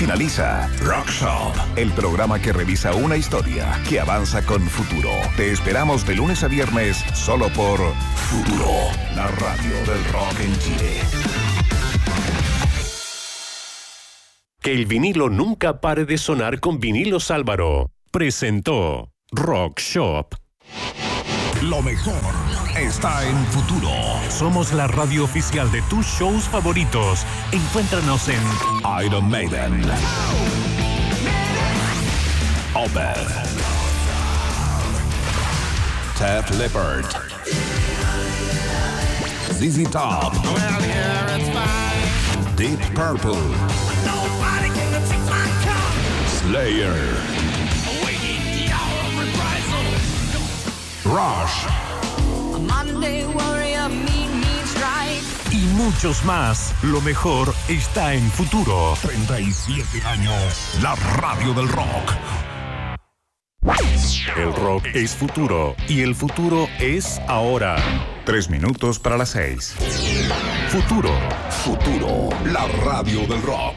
finaliza Rock Shop, el programa que revisa una historia que avanza con futuro. Te esperamos de lunes a viernes solo por Futuro, la radio del rock en Chile. Que el vinilo nunca pare de sonar con Vinilos Álvaro. Presentó Rock Shop. Lo mejor está en Futuro. Somos la radio oficial de tus shows favoritos. Encuéntranos en Iron Maiden, Opeth, Def Leppard, ZZ Top, Deep Purple, Slayer, Rush y muchos más. Lo mejor está en Futuro. 37 años, la radio del rock. El rock es futuro y el futuro es ahora. 3 minutos para las 6. Futuro. Futuro, la radio del rock.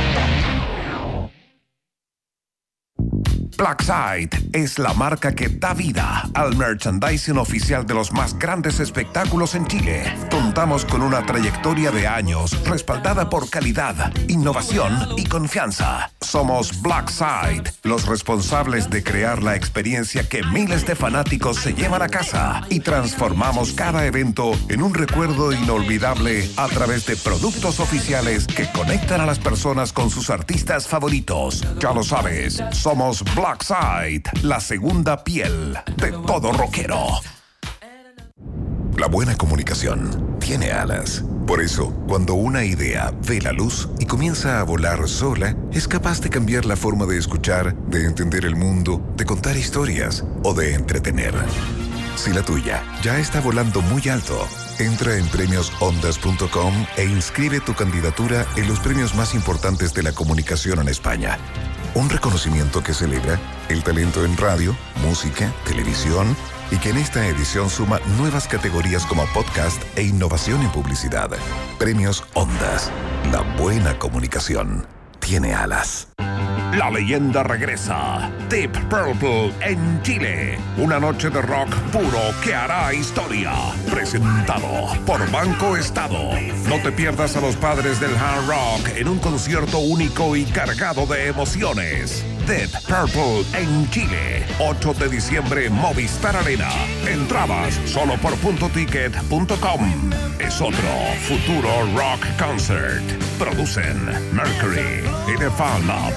Blackside es la marca que da vida al merchandising oficial de los más grandes espectáculos en Chile. Contamos con una trayectoria de años respaldada por calidad, innovación y confianza. Somos Blackside, los responsables de crear la experiencia que miles de fanáticos se llevan a casa y transformamos cada evento en un recuerdo inolvidable a través de productos oficiales que conectan a las personas con sus artistas favoritos. Ya lo sabes, somos Blackside, la segunda piel de todo rockero. La buena comunicación tiene alas. Por eso, cuando una idea ve la luz y comienza a volar sola, es capaz de cambiar la forma de escuchar, de entender el mundo, de contar historias o de entretener. Si la tuya ya está volando muy alto, entra en premiosondas.com e inscribe tu candidatura en los premios más importantes de la comunicación en España. Un reconocimiento que celebra el talento en radio, música, televisión y que en esta edición suma nuevas categorías como podcast e innovación en publicidad. Premios Ondas. La buena comunicación tiene alas. La leyenda regresa. Deep Purple en Chile. Una noche de rock puro que hará historia. Presentado por Banco Estado. No te pierdas a los padres del hard rock en un concierto único y cargado de emociones. Deep Purple en Chile. 8 de diciembre, Movistar Arena. Entradas solo por puntoticket.com. Es otro Futuro Rock Concert. Producen Mercury y The Fan Lab.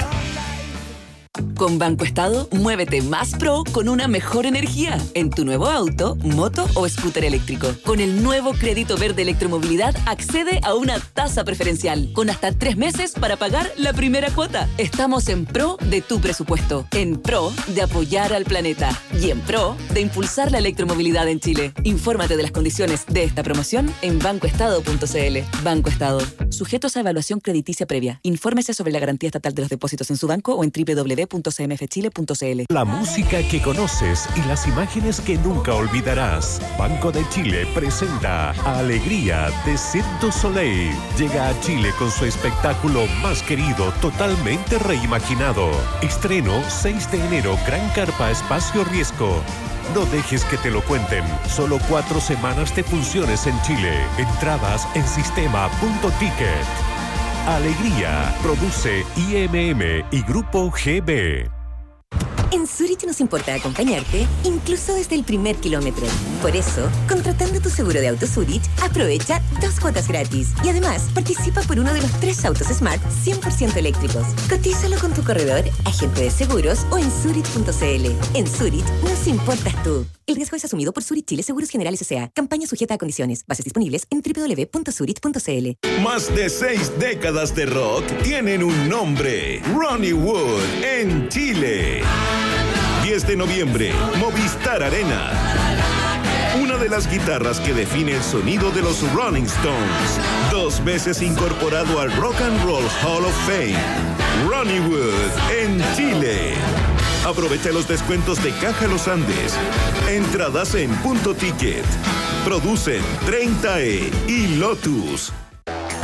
Con Banco Estado, muévete más pro con una mejor energía en tu nuevo auto, moto o scooter eléctrico. Con el nuevo crédito verde electromovilidad, accede a una tasa preferencial con hasta 3 meses para pagar la primera cuota. Estamos en pro de tu presupuesto, en pro de apoyar al planeta y en pro de impulsar la electromovilidad en Chile. Infórmate de las condiciones de esta promoción en bancoestado.cl. Banco Estado. Sujetos a evaluación crediticia previa. Infórmese sobre la garantía estatal de los depósitos en su banco o en www.cmfchile.cl. La música que conoces y las imágenes que nunca olvidarás. Banco de Chile presenta Alegría de Cirque du Soleil. Llega a Chile con su espectáculo más querido, totalmente reimaginado. Estreno 6 de enero, Gran Carpa Espacio Riesgo. No dejes que te lo cuenten. Solo 4 semanas de funciones en Chile. Entradas en sistema.ticket. Alegría. Produce IMM y Grupo GB. En Zurich nos importa acompañarte, incluso desde el primer kilómetro. Por eso, contratando tu seguro de auto Zurich, aprovecha 2 cuotas gratis. Y además, participa por uno de los 3 autos Smart 100% eléctricos. Cotízalo con tu corredor, agente de seguros o en Zurich.cl. En Zurich nos importas tú. El riesgo es asumido por Zurich Chile Seguros Generales S.A. Campaña sujeta a condiciones. Bases disponibles en www.zurich.cl. Más de 6 décadas de rock tienen un nombre. Ronnie Wood en Chile. 10 de noviembre, Movistar Arena. Una de las guitarras que define el sonido de los Rolling Stones. 2 veces incorporado al Rock and Roll Hall of Fame. Ronnie Wood en Chile. Aprovecha los descuentos de Caja Los Andes. Entradas en Punto Ticket. Producen 30E y Lotus.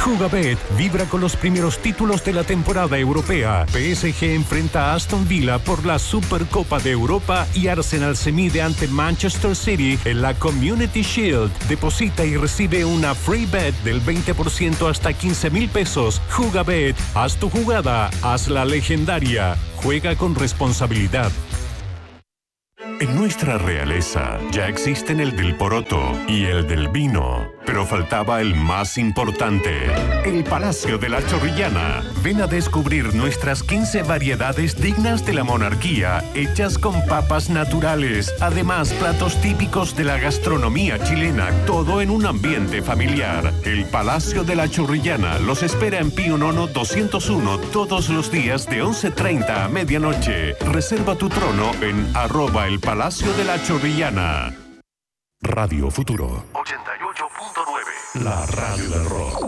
Jugabet vibra con los primeros títulos de la temporada europea. PSG enfrenta a Aston Villa por la Supercopa de Europa y Arsenal se mide ante Manchester City en la Community Shield. Deposita y recibe una free bet del 20% hasta 15,000 pesos. Jugabet, haz tu jugada, hazla legendaria. Juega con responsabilidad. En nuestra realeza ya existen el del poroto y el del vino, pero faltaba el más importante, el Palacio de la Chorrillana. Ven a descubrir nuestras 15 variedades dignas de la monarquía, hechas con papas naturales. Además, platos típicos de la gastronomía chilena, todo en un ambiente familiar. El Palacio de la Chorrillana los espera en Pío Nono 201 todos los días de 11:30 a medianoche. Reserva tu trono en @el Palacio de la Chorrillana. Radio Futuro 88.9, la radio del rock.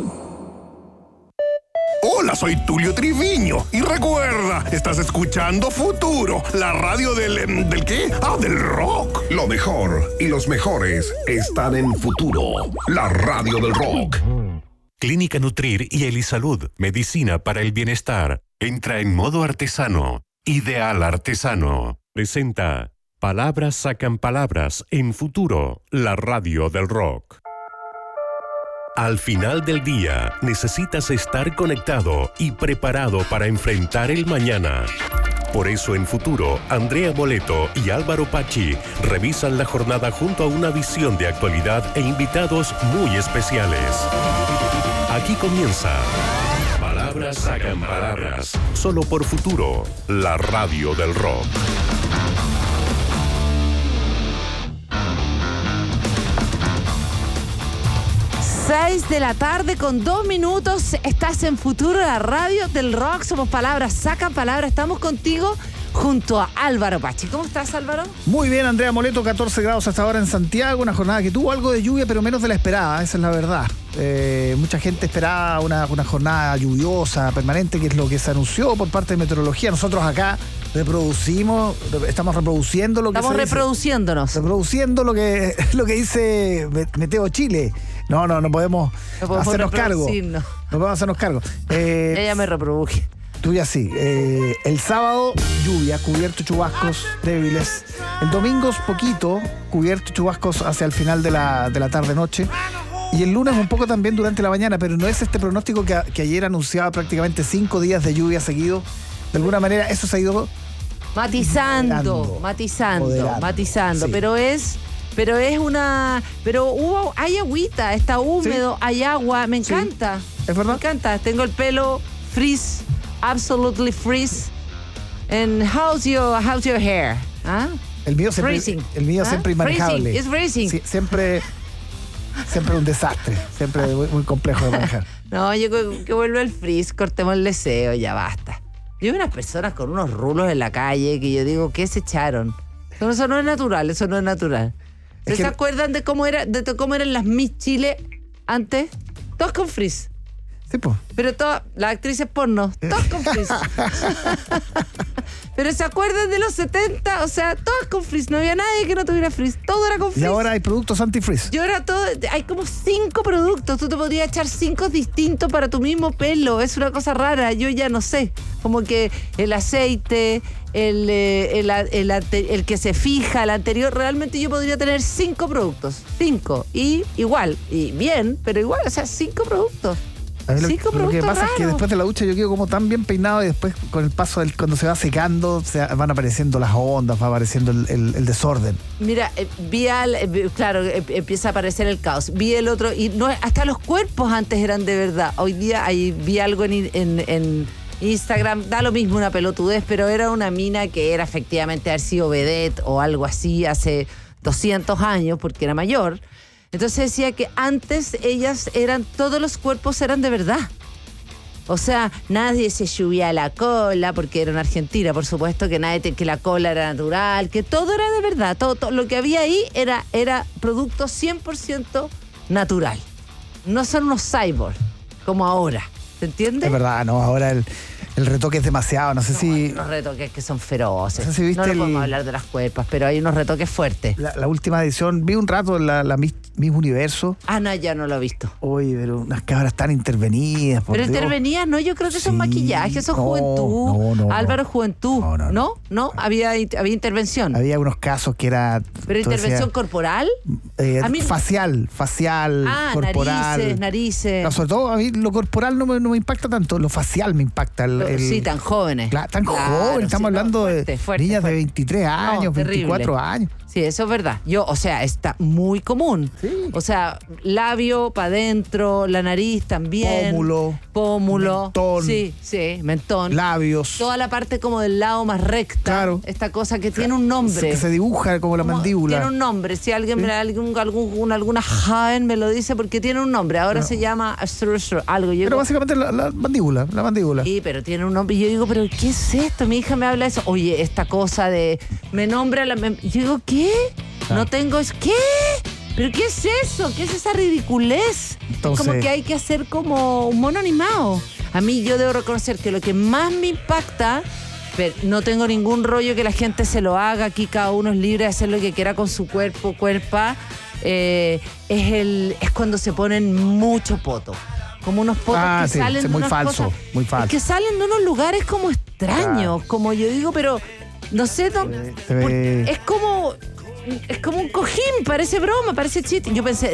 Hola, soy Tulio Triviño y recuerda, estás escuchando Futuro, la radio ¿del qué? Del rock. Lo mejor y los mejores están en Futuro, la radio del rock. Clínica Nutrir y Elisalud, medicina para el bienestar. Entra en modo artesano. Ideal Artesano. Presenta Palabras sacan palabras en Futuro, la radio del rock. Al final del día, necesitas estar conectado y preparado para enfrentar el mañana. Por eso en Futuro, Andrea Moleto y Álvaro Pachi revisan la jornada junto a una visión de actualidad e invitados muy especiales. Aquí comienza Palabras sacan palabras, solo por Futuro, la radio del rock. 6 de la tarde con 2 minutos. Estás en Futuro, la radio del rock. Somos Palabras sacan palabras. Estamos contigo junto a Álvaro Pachi. ¿Cómo estás, Álvaro? Muy bien, Andrea Moleto, 14 grados hasta ahora en Santiago, una jornada que tuvo algo de lluvia, pero menos de la esperada, esa es la verdad. Mucha gente esperaba una jornada lluviosa, permanente, que es lo que se anunció por parte de Meteorología. Nosotros acá estamos reproduciendo lo que estamos reproduciéndonos. Reproduciendo lo que dice Meteo Chile. No podemos hacernos cargo. No podemos hacernos cargo. Ella me reproduje. Tú ya sí. El sábado, lluvia, cubierto, chubascos débiles. El domingo, poquito, cubierto, chubascos hacia el final de la tarde-noche. Y el lunes un poco también durante la mañana, pero no es este pronóstico que ayer anunciaba prácticamente 5 días de lluvia seguido. De alguna manera eso se ha ido matizando. Sí. Pero hay agüita, está húmedo, sí. Hay agua, me encanta. ¿Es verdad? Me encanta. Tengo el pelo freeze, absolutely freeze. And how's your hair? ¿Ah? El mío siempre inmanejable. It's freezing. Sí, siempre un desastre, siempre muy complejo de manejar. No, yo que vuelva el freeze, cortemos el deseo, ya basta. Yo veo unas personas con unos rulos en la calle que yo digo, ¿qué se echaron? Eso no es natural. ¿Se acuerdan de cómo eran las Miss Chile antes? Todas con frizz. Sí, pues. Pero todas las actrices porno, todas con frizz. Pero ¿se acuerdan de los 70? O sea, todas con frizz. No había nadie que no tuviera frizz. Todo era con frizz. Y ahora hay productos anti-frizz. Hay como 5 productos. Tú te podrías echar 5 distintos para tu mismo pelo. Es una cosa rara. Yo ya no sé. Como que el aceite, el que se fija, el anterior. Realmente yo podría tener 5 productos. 5. Y igual. Y bien, pero igual. O sea, 5 productos. Lo que pasa es que después de la ducha yo quedo como tan bien peinado y después con el paso cuando se va secando van apareciendo las ondas, va apareciendo el desorden. Mira, empieza a aparecer el caos. Vi el otro y no, hasta los cuerpos antes eran de verdad. Hoy día vi algo en Instagram, da lo mismo una pelotudez, pero era una mina que era efectivamente haber sido vedette o algo así hace 200 años porque era mayor. Entonces decía que antes todos los cuerpos eran de verdad. O sea, nadie se subía a la cola, porque era en Argentina, por supuesto, que la cola era natural, que todo era de verdad. Todo lo que había ahí era producto 100% natural. No son unos cyborgs, como ahora. ¿Se entiende? Es verdad, no, ahora el retoque es demasiado, no sé si... Hay unos retoques que son feroces. No sé si viste no podemos hablar de las cuerpas, pero hay unos retoques fuertes. La última edición, vi un rato la Miss Miss Universo. Ah, no, ya no lo he visto. Oye, pero unas cabras tan intervenidas. Pero intervenía, no, yo creo que son maquillajes, son juventud. No. Álvaro, juventud. No, había intervención. Había unos casos que era. ¿Pero intervención corporal? Facial, corporal. Narices. No, sobre todo a mí lo corporal no me impacta tanto, lo facial me impacta. Sí, tan jóvenes. Tan jóvenes, estamos hablando de niñas de 23 años, 24 años. Sí, eso es verdad. Está muy común. Sí. O sea, labio para adentro, la nariz también. Pómulo. Mentón. Sí, mentón. Labios. Toda la parte como del lado más recta. Claro. Esta cosa que tiene un nombre. Que se dibuja como la mandíbula. Tiene un nombre. Si alguien, alguna joven me lo dice porque tiene un nombre. Ahora se llama algo. Pero básicamente la mandíbula. Sí, pero tiene un nombre. Y yo digo, ¿pero qué es esto? Mi hija me habla de eso. Oye, esta cosa de... Me nombra la... Yo digo, ¿qué? No tengo... ¿Qué? ¿Pero qué es eso? ¿Qué es esa ridiculez? Entonces, como que hay que hacer como un mono animado. A mí yo debo reconocer que lo que más me impacta, pero no tengo ningún rollo que la gente se lo haga, aquí cada uno es libre de hacer lo que quiera con su cuerpa, es cuando se ponen mucho poto. Como unos potos que salen de unas cosas, muy falso. que salen de unos lugares como extraños, como yo digo, pero no sé, es como un cojín, parece broma, parece chiste. Yo pensé,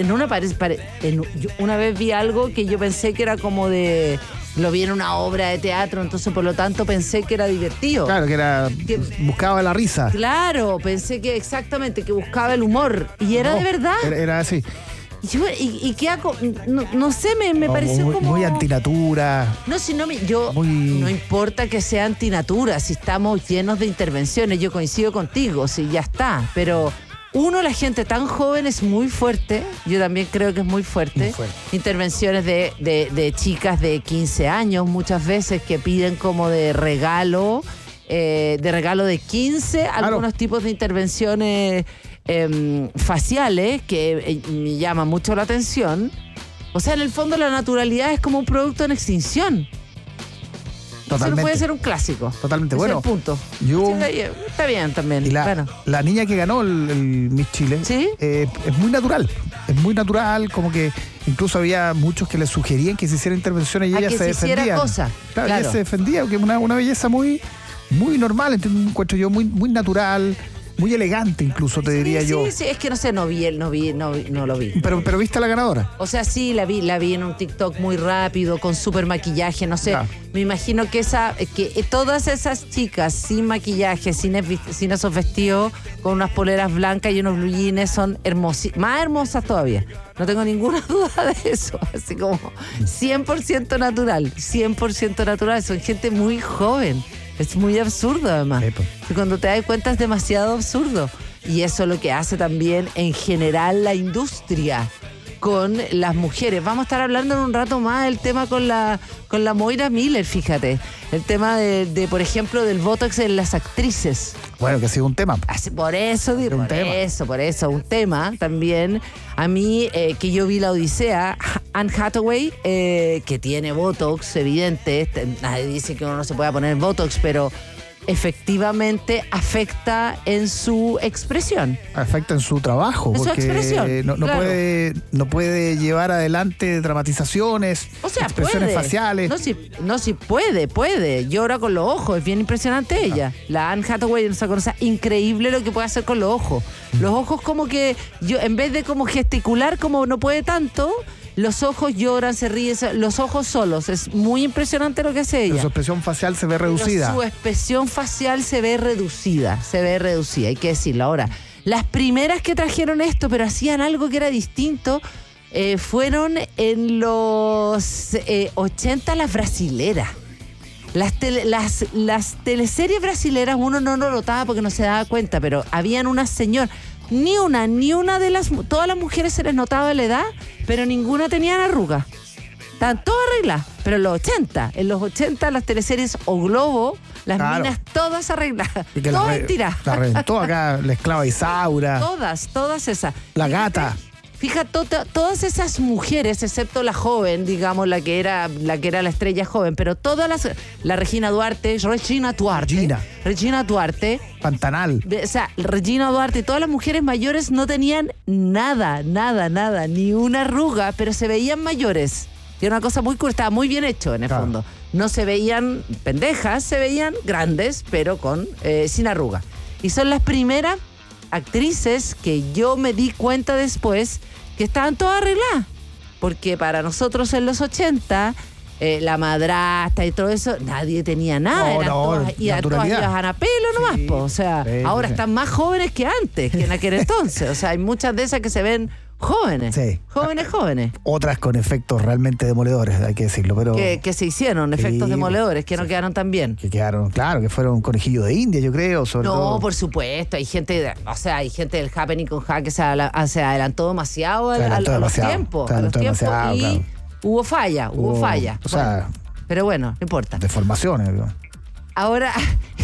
una vez vi algo que yo pensé que era como de... Lo vi en una obra de teatro, entonces por lo tanto pensé que era divertido. Claro, buscaba la risa. Claro, pensé que exactamente, que buscaba el humor. Y era de verdad. Era así. ¿Y qué hago? No sé, me pareció como... Muy antinatura. No importa que sea antinatura, si estamos llenos de intervenciones, yo coincido contigo, si ya está, pero... la gente tan joven es muy fuerte, yo también creo que es muy fuerte. Intervenciones de chicas de 15 años, muchas veces que piden como de regalo de 15, claro. Algunos tipos de intervenciones faciales que me llaman mucho la atención. O sea, en el fondo la naturalidad es como un producto en extinción. Totalmente. Eso puede ser un clásico. Totalmente. Ese bueno, es el punto. Está bien también. Y la niña que ganó el Miss Chile, ¿sí? Es muy natural. Es muy natural, como que incluso había muchos que le sugerían que se hicieran intervenciones y ella se defendía. Claro, ella se defendía, que una belleza muy, muy normal, encuentro yo, muy, muy natural. Muy elegante incluso, te diría yo. Sí, es que no sé, no lo vi. Pero ¿viste a la ganadora? O sea, sí, la vi en un TikTok muy rápido, con súper maquillaje, no sé. Ya. Me imagino que todas esas chicas sin maquillaje, sin esos vestidos, con unas poleras blancas y unos blue jeans, son más hermosas todavía. No tengo ninguna duda de eso. Así como 100% natural, 100% natural. Son gente muy joven. Es muy absurdo, además. Y cuando te das cuenta es demasiado absurdo. Y eso es lo que hace también, en general, la industria con las mujeres. Vamos a estar hablando en un rato más del tema con la Moira Miller, fíjate. El tema por ejemplo, del Botox en las actrices. Bueno, que ha sido un tema. Por eso, un tema también. A mí, que yo vi La Odisea, Anne Hathaway, que tiene Botox, evidente. Nadie dice que uno no se pueda poner Botox, pero efectivamente afecta en su expresión. Afecta en su trabajo. En su expresión. No puede llevar adelante dramatizaciones, expresiones faciales. No, si puede. Llora con los ojos. Es bien impresionante ella. La Anne Hathaway, esa cosa increíble lo que puede hacer con los ojos. Los ojos como que, en vez de como gesticular, como no puede tanto... Los ojos lloran, se ríen, los ojos solos. Es muy impresionante lo que hace ella. Pero su expresión facial se ve reducida. Su expresión facial se ve reducida, hay que decirlo. Ahora, las primeras que trajeron esto, pero hacían algo que era distinto, fueron en los 80 las brasileras. Las teleseries brasileras uno no lo notaba porque no se daba cuenta, pero habían unas señoras... Ni una de todas las mujeres se les notaba la edad, pero ninguna tenían arrugas. Estaban todas arregladas, pero en los 80 las teleseries o Globo, las minas todas arregladas, todas tiradas. La reventó acá la esclava Isaura. Todas esas. La gata. Fíjate, todas esas mujeres, excepto la joven, digamos, la que era la estrella joven, pero todas la Regina Duarte, Pantanal. o sea, Regina Duarte y todas las mujeres mayores no tenían nada, ni una arruga, pero se veían mayores. Y era una cosa muy estaba muy bien hecho en el fondo. No se veían pendejas, se veían grandes, pero sin arruga. Y son las primeras actrices que yo me di cuenta después que estaban todas arregladas. Porque para nosotros en los 80, la madrastra y todo eso, nadie tenía nada. Todas iban a pelo nomás. Sí, o sea, ahora están más jóvenes que antes, que en aquel entonces. O sea, hay muchas de esas que se ven jóvenes. Sí. Jóvenes. Otras con efectos realmente demoledores, hay que decirlo. Pero que se hicieron, efectos demoledores, que no quedaron tan bien. Que quedaron, claro, que fueron conejillos de India, yo creo. Sobre todo. Por supuesto. Hay gente del Happening con Ja que se adelantó demasiado a los tiempos. Y claro. Hubo falla. O sea, pero bueno, no importa. Deformaciones. Ahora...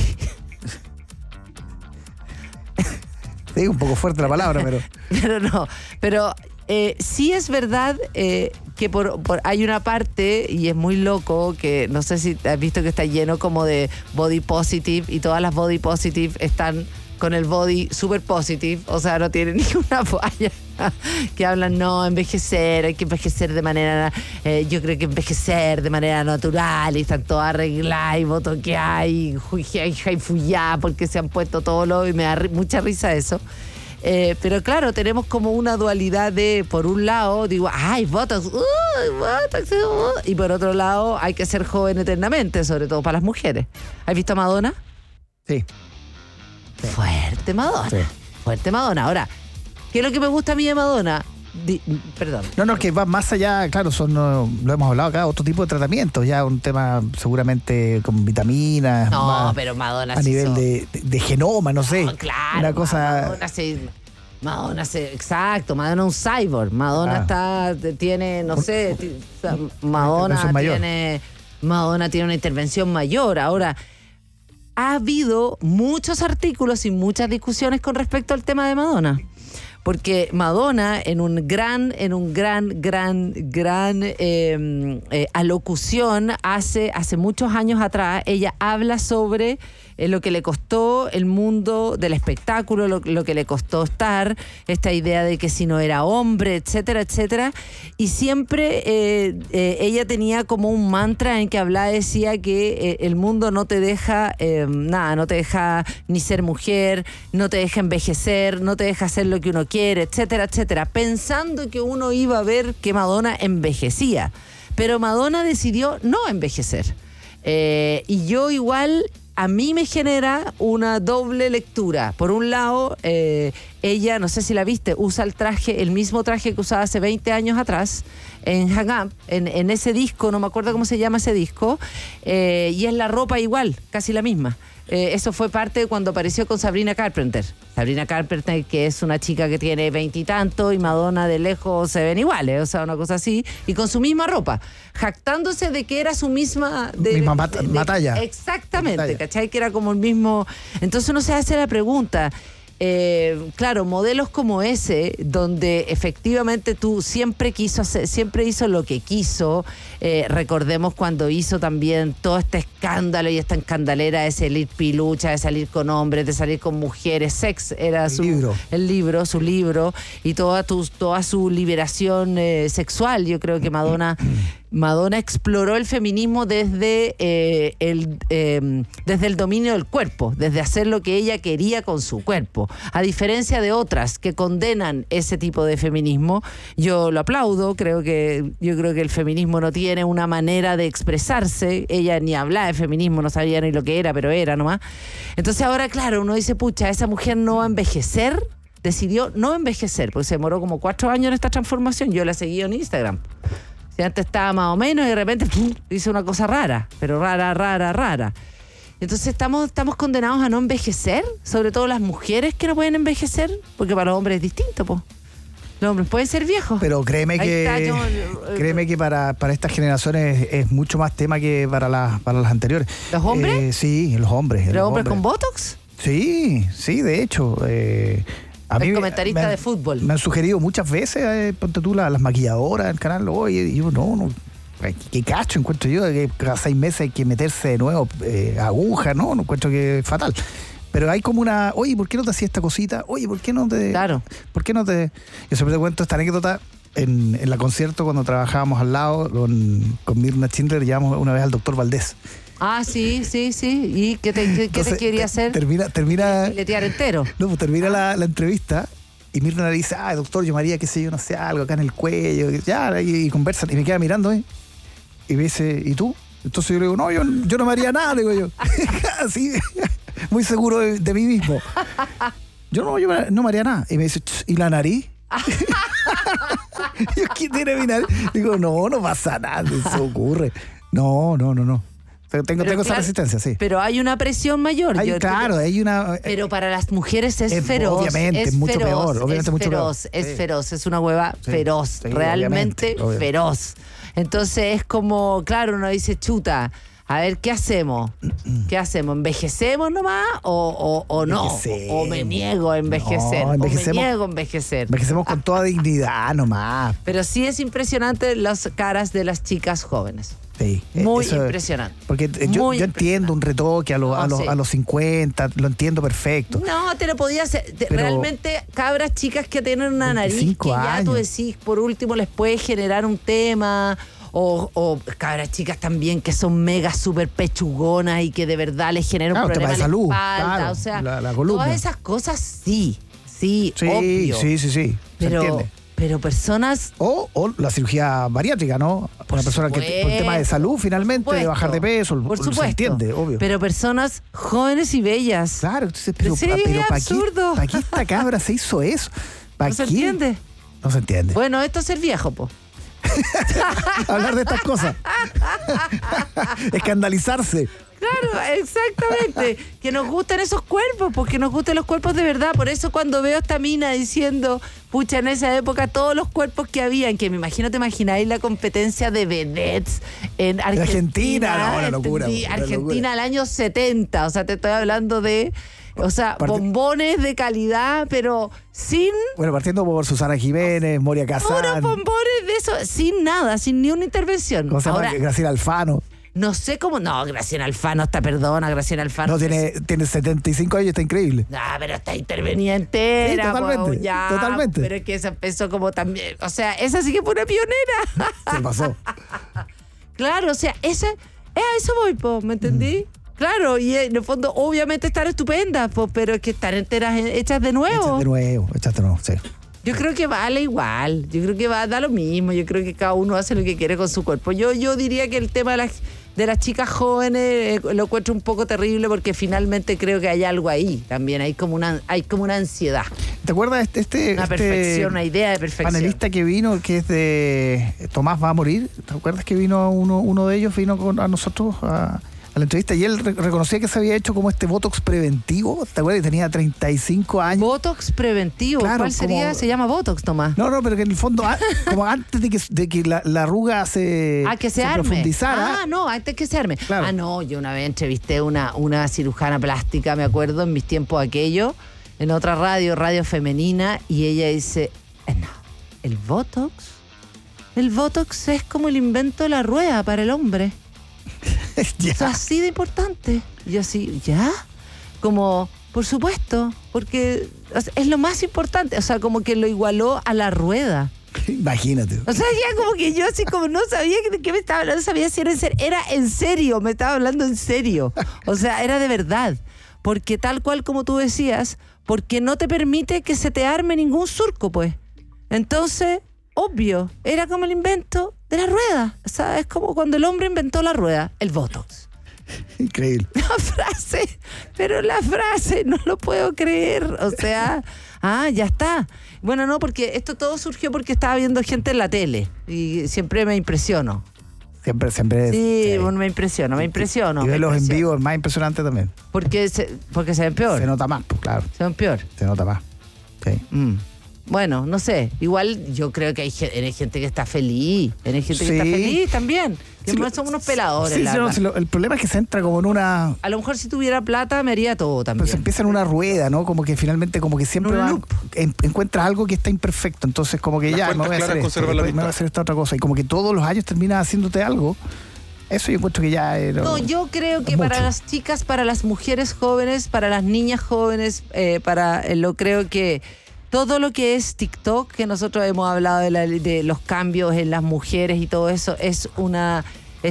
Sí, un poco fuerte la palabra, pero sí es verdad que hay una parte, y es muy loco, que no sé si has visto que está lleno como de body positive, y todas las body positive están con el body super positive, o sea, no tienen ninguna falla. Que hablan, envejecer, hay que envejecer de manera, yo creo que envejecer de manera natural, y están todas arregladas, y botoqueadas, y fullá, porque se han puesto todo y me da mucha risa eso. Pero claro, tenemos como una dualidad de, por un lado, digo, Botox, y por otro lado, hay que ser joven eternamente, sobre todo para las mujeres. ¿Has visto a Madonna? Sí. Fuerte Madonna. Sí. Fuerte Madonna. Ahora, ¿qué es lo que me gusta a mí de Madonna? Perdón. No, que va más allá, claro, lo hemos hablado acá, otro tipo de tratamientos, ya un tema seguramente con vitaminas. Pero Madonna a nivel de genoma, no sé. Claro, una cosa... Madonna exacto, Madonna es un cyborg. Madonna tiene, no sé, Madonna tiene una intervención mayor. Ahora, ha habido muchos artículos y muchas discusiones con respecto al tema de Madonna. Porque Madonna, en un gran alocución hace muchos años atrás, ella habla sobre lo que le costó el mundo del espectáculo, lo que le costó estar, esta idea de que si no era hombre, etcétera, etcétera. Y siempre ella tenía como un mantra en que decía que el mundo no te deja no te deja ni ser mujer, no te deja envejecer, no te deja hacer lo que uno quiere, etcétera, etcétera, pensando que uno iba a ver que Madonna envejecía. Pero Madonna decidió no envejecer. Y yo igual... A mí me genera una doble lectura. Por un lado, ella, no sé si la viste, usa el mismo traje que usaba hace 20 años atrás en Hang Up, en ese disco, no me acuerdo cómo se llama ese disco, y es la ropa igual, casi la misma. Eso fue parte de cuando apareció con Sabrina Carpenter. Sabrina Carpenter, que es una chica que tiene 20 y tanto, y Madonna de lejos se ven iguales, o sea, una cosa así, y con su misma ropa, jactándose de que era su misma... batalla. Exactamente, ¿cachai? Que era como el mismo... Entonces uno se hace la pregunta... claro, modelos como ese, donde efectivamente tú siempre hizo lo que quiso. Recordemos cuando hizo también todo este escándalo y esta escandalera de salir pilucha, de salir con hombres, de salir con mujeres. Sex era su libro, y toda su liberación sexual. Yo creo que Madonna exploró el feminismo desde el dominio del cuerpo, desde hacer lo que ella quería con su cuerpo. A diferencia de otras que condenan ese tipo de feminismo, yo lo aplaudo. Yo creo que el feminismo no tiene una manera de expresarse. Ella ni hablaba de feminismo, no sabía ni lo que era, pero era nomás. Entonces ahora, claro, uno dice, pucha, esa mujer no va a envejecer. Decidió no envejecer, porque se demoró como 4 años en esta transformación. Yo la seguí en Instagram. Antes estaba más o menos y de repente hizo una cosa rara, pero rara. Entonces estamos condenados a no envejecer, sobre todo las mujeres que no pueden envejecer, porque para los hombres es distinto, po. Los hombres pueden ser viejos. Pero créeme que para estas generaciones es mucho más tema que para las anteriores. ¿Los hombres? Sí, los hombres. ¿Los hombres con Botox? Sí, de hecho. El comentarista de fútbol. Me han sugerido muchas veces, ponte tú, las maquilladoras del canal, oye, y yo no, qué cacho encuentro yo, que cada 6 meses hay que meterse de nuevo aguja, no encuentro que es fatal. Pero hay como una, oye, ¿por qué no te hacías esta cosita? Oye, ¿por qué no te...? Claro. ¿Por qué no te...? Yo siempre te cuento esta anécdota. En la concierto, cuando trabajábamos al lado con Mirna Schindler, llevamos una vez al doctor Valdés. Ah, sí. ¿Y qué te quería hacer? Termina... Letear entero. No, pues termina la entrevista y Mirna le dice, doctor, yo me haría, qué sé yo, no sé, algo acá en el cuello. Ya, y conversan. Y me queda mirando, y me dice, ¿y tú? Entonces yo le digo, no, yo no me haría nada, le digo yo. Así, muy seguro de mí mismo. Yo no me haría nada. Y me dice, ¿y la nariz? Yo, ¿quién tiene mi nariz? Digo, no pasa nada, eso ocurre. No. Tengo esa resistencia, sí. Pero hay una presión mayor. Hay una... Pero para las mujeres es feroz. Obviamente, es mucho peor. Obviamente, mucho peor. Es feroz, es una hueva feroz, realmente obviamente. Feroz. Entonces es como, claro, uno dice, chuta, a ver, ¿qué hacemos? ¿Envejecemos nomás o no? ¿O me niego a envejecer? No, ¿O me niego a envejecer? Envejecemos con toda dignidad nomás. Pero sí es impresionante las caras de las chicas jóvenes. Sí, muy impresionante. Porque yo entiendo un retoque a los 50, lo entiendo perfecto. No, te lo podía hacer. Realmente, cabras chicas que tienen una nariz que ya tú decís, por último, les puede generar un tema. O cabras chicas también que son mega súper pechugonas y que de verdad les genera un problema de salud, la espalda. claro, o sea, la columna. Todas esas cosas sí, obvio. Sí. Pero personas... O la cirugía bariátrica, ¿no? Una persona que por tema de salud, finalmente, de bajar de peso, por supuesto. Se entiende, obvio. Pero personas jóvenes y bellas. Claro, entonces, pero absurdo. ¿para qué esta cabra se hizo eso? ¿No se entiende? No se entiende. Bueno, esto es ser viejo, po. Hablar de estas cosas. Escandalizarse. Claro, exactamente. Que nos gusten esos cuerpos, porque nos gusten los cuerpos de verdad. Por eso cuando veo a esta mina diciendo, pucha, en esa época todos los cuerpos que habían, que me imagino, te imagináis la competencia de vedettes en Argentina. No, una locura. Argentina al año 70. O sea, te estoy hablando de... O sea, bombones de calidad, pero sin... Bueno, partiendo por Susana Jiménez, Moria Kazan. Puros bombones de eso, sin nada, sin ni una intervención. ¿Cómo se llama? Graciela Alfano. No sé cómo... No, Graciela Alfano está, perdona, Graciela Alfano. No, tiene 75 años, está increíble. Pero está intervenida entera. Sí, totalmente, totalmente. Pero es que esa empezó como también... O sea, esa sí que fue una pionera. Se pasó. Claro, o sea, a eso voy, po, ¿me entendí? Claro, y en el fondo, obviamente están estupendas, pero es que están enteras, hechas de nuevo. Hechas de nuevo, sí. Yo creo que vale igual, yo creo que da lo mismo, yo creo que cada uno hace lo que quiere con su cuerpo. Yo diría que el tema de las chicas jóvenes lo encuentro un poco terrible porque finalmente creo que hay algo ahí también, hay como una ansiedad. ¿Te acuerdas una perfección, una idea de perfección? Panelista que vino, que es de Tomás va a morir, ¿te acuerdas que vino uno de ellos, vino a nosotros a la entrevista y él reconocía que se había hecho como este botox preventivo? ¿Te acuerdas? Tenía 35 años. ¿Botox preventivo? Claro, ¿cuál sería? Se llama botox, Tomás. No, pero que en el fondo, como antes de que la arruga se profundizara. Antes que se arme. Claro. Yo una vez entrevisté una cirujana plástica, me acuerdo, en mis tiempos aquello, en otra radio femenina, y ella dice, no, el botox es como el invento de la rueda para el hombre. Ya. O sea, así de importante. Y yo así, ¿ya? Como, por supuesto, porque es lo más importante. O sea, como que lo igualó a la rueda. Imagínate. O sea, ya como que yo así como no sabía de qué me estaba hablando, no sabía si era en serio. Era en serio, me estaba hablando en serio. O sea, era de verdad. Porque tal cual como tú decías, porque no te permite que se te arme ningún surco, pues. Entonces, obvio, era como el invento de la rueda. O sea, es como cuando el hombre inventó la rueda, el botox. Increíble. La frase, no lo puedo creer. O sea, ya está. Bueno, no, porque esto todo surgió porque estaba viendo gente en la tele y siempre me impresiono. Siempre. Sí, me impresiono. Y verlos en vivo es más impresionante también. Porque se ven peor. Se nota más, pues claro. Se ven peor. Se nota más. Sí. bueno, no sé. Igual yo creo que hay gente que está feliz. Hay gente que está feliz también. Que no son unos peladores. Sí, el problema es que se entra como en una... A lo mejor si tuviera plata me haría todo también. Pues empieza en una rueda, ¿no? Como que finalmente, como que siempre encuentras algo que está imperfecto. Entonces como que ya me voy a hacer esto, me voy a hacer esta otra cosa. Y como que todos los años terminas haciéndote algo. Eso yo encuentro que ya era... No, yo creo que para las chicas, para las mujeres jóvenes, para las niñas jóvenes, creo que todo lo que es TikTok, que nosotros hemos hablado de los cambios en las mujeres y todo eso, es una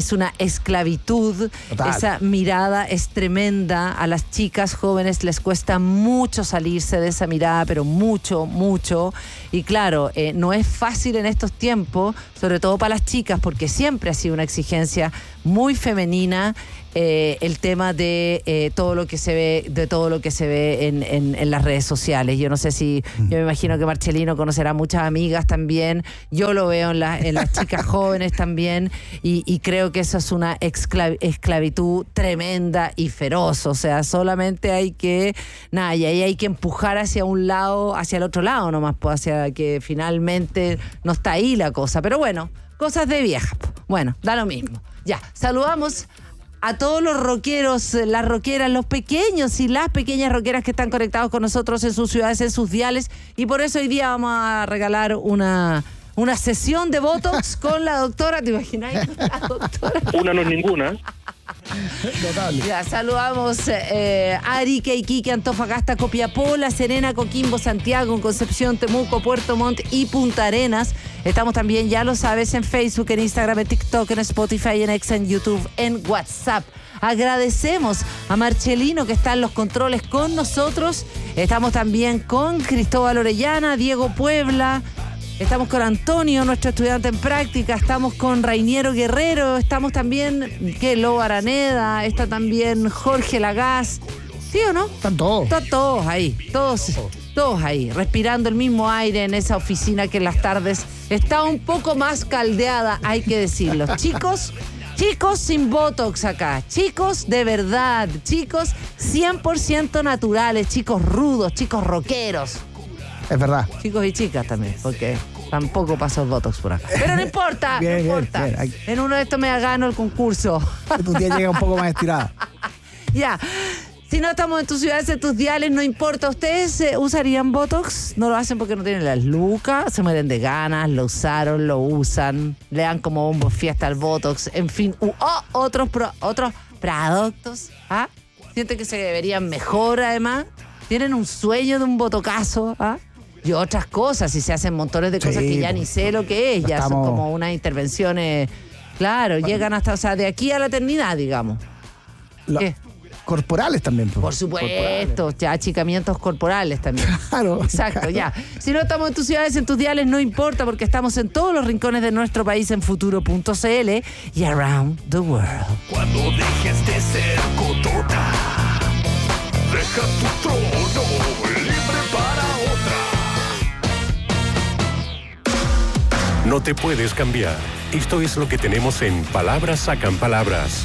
esclavitud. Total. Esa mirada es tremenda. A las chicas jóvenes les cuesta mucho salirse de esa mirada, pero mucho, mucho. Y claro, no es fácil en estos tiempos, sobre todo para las chicas, porque siempre ha sido una exigencia muy femenina el tema de todo lo que se ve, en las redes sociales. Yo no sé si, yo me imagino que Marchelino conocerá muchas amigas también. Yo lo veo en las chicas jóvenes también, y creo que eso es una esclavitud tremenda y feroz. O sea, solamente hay que y ahí hay que empujar hacia un lado, hacia el otro lado nomás, pues, hacia que finalmente no está ahí la cosa. Pero bueno, cosas de vieja. Bueno, da lo mismo. Ya, saludamos a todos los rockeros, las rockeras, los pequeños y las pequeñas rockeras que están conectados con nosotros en sus ciudades, en sus diales. Y por eso hoy día vamos a regalar una sesión de Botox con la doctora. ¿Te imaginas? La doctora. Una no es ninguna. Notable. Ya, saludamos Arica, Iquique, Antofagasta, Copiapó, La Serena, Coquimbo, Santiago, Concepción, Temuco, Puerto Montt y Punta Arenas. Estamos también, ya lo sabes, en Facebook, en Instagram, en TikTok, en Spotify, en X, en YouTube, en WhatsApp. Agradecemos a Marchelino, que está en los controles con nosotros. Estamos también con Cristóbal Orellana, Diego Puebla. Estamos con Antonio, nuestro estudiante en práctica. Estamos con Rainiero Guerrero. Estamos también, Lobo Araneda. Está también Jorge Lagás. ¿Sí o no? Están todos. Están todos ahí. Todos ahí. Respirando el mismo aire en esa oficina que en las tardes está un poco más caldeada, hay que decirlo. Chicos sin Botox acá. Chicos de verdad. Chicos 100% naturales. Chicos rudos. Chicos rockeros. Es verdad. Chicos y chicas también, porque tampoco pasó el Botox por acá. Pero no importa, bien, no importa. Bien. En uno de estos me gano el concurso. Tu día llega un poco más estirada. Ya. Si no estamos en tus ciudades, en tus diales, no importa. ¿Ustedes usarían Botox? No lo hacen porque no tienen las lucas, se mueren de ganas, lo usaron, lo usan, le dan como bombo fiesta al Botox, en fin, otros productos. ¿Ah? Sienten que se verían mejor, además. Tienen un sueño de un botocazo, ¿ah? Y otras cosas, y se hacen montones de cosas que ya ni sé lo que es, ya son como unas intervenciones, claro, llegan hasta, o sea, de aquí a la eternidad, digamos. ¿Qué? Corporales también. Por supuesto, ya achicamientos corporales también. Claro. Exacto, ya. Si no estamos en tus ciudades, en tus diales, no importa, porque estamos en todos los rincones de nuestro país en futuro.cl y around the world. Cuando dejes de ser cotota, deja tu trono libre para otra. No te puedes cambiar. Esto es lo que tenemos en Palabras Sacan Palabras.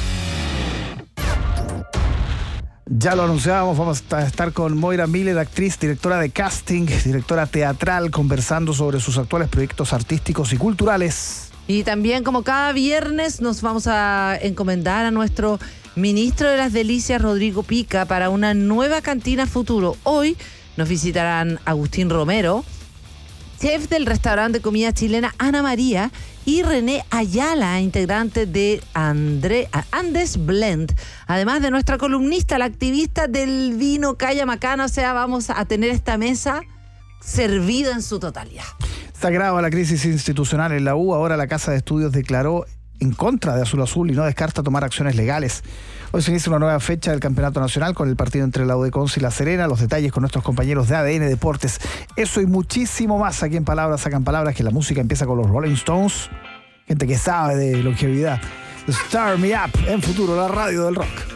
Ya lo anunciábamos, vamos a estar con Moira Miller, actriz, directora de casting, directora teatral, conversando sobre sus actuales proyectos artísticos y culturales. Y también, como cada viernes, nos vamos a encomendar a nuestro ministro de las Delicias, Rodrigo Pica, para una nueva cantina futuro. Hoy nos visitarán Agustín Romero, chef del restaurante de comida chilena Ana María, y René Ayala, integrante de Andes Blend, además de nuestra columnista, la activista del vino Calla Macana. O sea, vamos a tener esta mesa servida en su totalidad. Se agrava la crisis institucional en la U. Ahora la Casa de Estudios declaró en contra de Azul Azul y no descarta tomar acciones legales. Hoy se inicia una nueva fecha del Campeonato Nacional con el partido entre la UDECONCE y La Serena. Los detalles con nuestros compañeros de ADN Deportes. Eso y muchísimo más aquí en Palabras Sacan Palabras, que la música empieza con los Rolling Stones. Gente que sabe de longevidad. Start Me Up en Futuro, la radio del rock.